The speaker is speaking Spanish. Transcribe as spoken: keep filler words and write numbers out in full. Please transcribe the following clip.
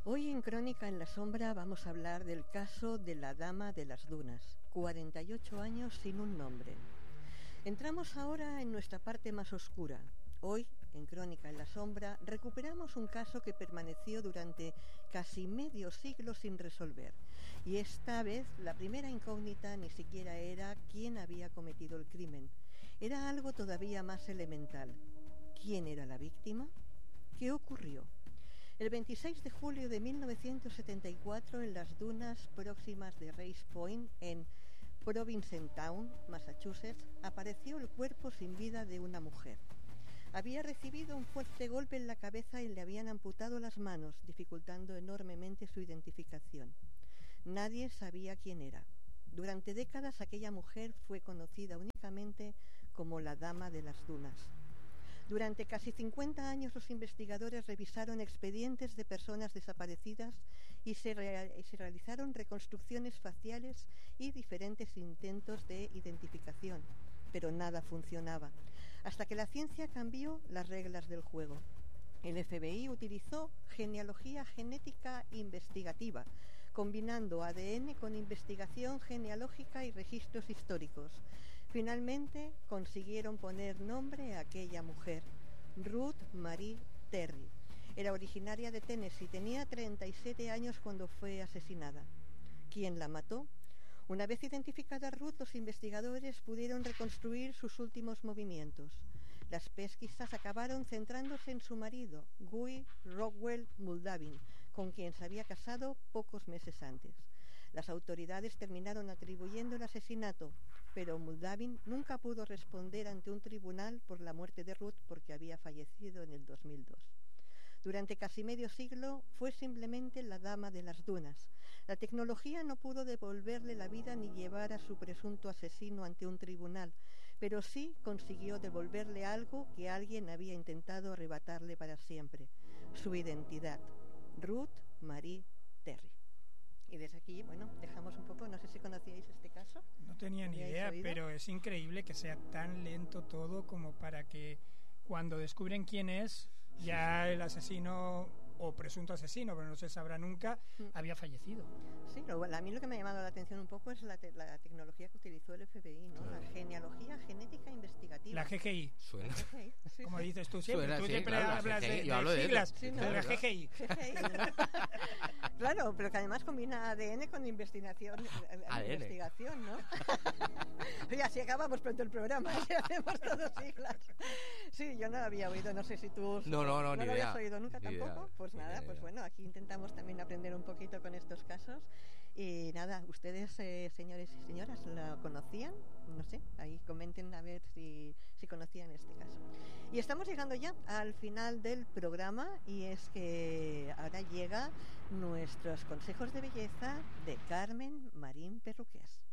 Hoy en Crónica en la Sombra vamos a hablar del caso de la Dama de las Dunas, cuarenta y ocho años sin un nombre. Entramos ahora en nuestra parte más oscura. Hoy, en Crónica en la Sombra, recuperamos un caso que permaneció durante casi medio siglo sin resolver. Y esta vez la primera incógnita ni siquiera era quién había cometido el crimen. Era algo todavía más elemental. ¿Quién era la víctima? ¿Qué ocurrió? El veintiséis de julio de mil novecientos setenta y cuatro, en las dunas próximas de Race Point, en Provincetown, Massachusetts, apareció el cuerpo sin vida de una mujer. Había recibido un fuerte golpe en la cabeza y le habían amputado las manos, dificultando enormemente su identificación. Nadie sabía quién era. Durante décadas aquella mujer fue conocida únicamente como la Dama de las Dunas. Durante casi cincuenta años los investigadores revisaron expedientes de personas desaparecidas y se, rea- y se realizaron reconstrucciones faciales y diferentes intentos de identificación, pero nada funcionaba, hasta que la ciencia cambió las reglas del juego. El F B I utilizó genealogía genética investigativa, combinando A D N con investigación genealógica y registros históricos. Finalmente consiguieron poner nombre a aquella mujer, Ruth Marie Terry. Era originaria de Tennessee, tenía treinta y siete años cuando fue asesinada. ¿Quién la mató? Una vez identificada Ruth, los investigadores pudieron reconstruir sus últimos movimientos. Las pesquisas acabaron centrándose en su marido, Guy Rockwell Muldavin, con quien se había casado pocos meses antes. Las autoridades terminaron atribuyendo el asesinato, pero Muldavin nunca pudo responder ante un tribunal por la muerte de Ruth porque había fallecido en el dos mil dos. Durante casi medio siglo fue simplemente la Dama de las Dunas. La tecnología no pudo devolverle la vida ni llevar a su presunto asesino ante un tribunal, pero sí consiguió devolverle algo que alguien había intentado arrebatarle para siempre: su identidad, Ruth Marie Terry. Y desde aquí, bueno, dejamos un poco, no sé si conocíais este caso. No tenía ni idea, oído? Pero es increíble que sea tan lento todo como para que cuando descubren quién es, ya el asesino o presunto asesino, pero no se sabrá nunca, mm. había fallecido. Sí, lo, a mí lo que me ha llamado la atención un poco es la, te, la tecnología que utilizó el F B I, ¿no? Claro. La genealogía genética investigativa. La G G I. Suena. La G G I, sí, Como sí. dices tú siempre, Suena, tú sí, siempre claro, hablas G G I, de, yo hablo de de siglas, sí, no, la G G I. G G I, ¿no? Claro, pero que además combina A D N con investigación, A D N. investigación, ¿no? Oye, así acabamos pronto el programa, así hacemos todos siglas. Sí, yo no lo había oído, no sé si tú... No, no, no, ¿No ni lo idea. habías oído nunca Ni tampoco? idea. Pues Ni nada, idea. pues bueno, aquí intentamos también aprender un poquito con estos casos. Y nada, ustedes, eh, señores y señoras, ¿la conocían? No sé, ahí comenten a ver si, si conocían este caso. Y estamos llegando ya al final del programa, y es que ahora llega nuestros consejos de belleza de Carmen Marín Perruqués.